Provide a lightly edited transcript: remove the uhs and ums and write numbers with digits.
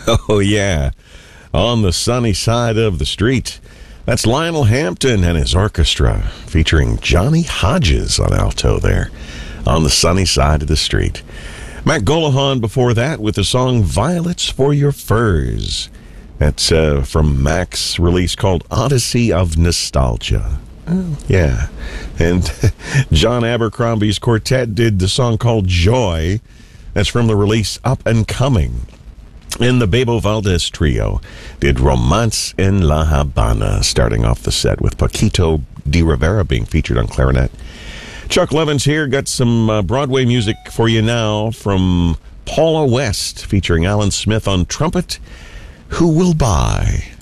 Oh, yeah. On the Sunny Side of the Street. That's Lionel Hampton and his orchestra, featuring Johnny Hodges on alto there. On the Sunny Side of the Street. Matt Golohan before that with the song Violets for Your Furs. That's from Mac's release called Odyssey of Nostalgia. Oh. Yeah. And John Abercrombie's quartet did the song called Joy. That's from the release Up and Coming. And the Bebo Valdez Trio did Romance en La Habana, starting off the set with Paquito de Rivera being featured on clarinet. Chuck Levins here, got some Broadway music for you now from Paula West, featuring Alan Smith on trumpet. Who Will Buy?